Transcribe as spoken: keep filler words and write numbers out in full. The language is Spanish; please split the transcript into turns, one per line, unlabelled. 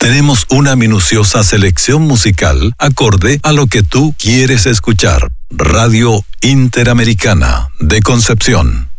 tenemos una minuciosa selección musical acorde a lo que tú quieres escuchar. Radio Interamericana de Concepción.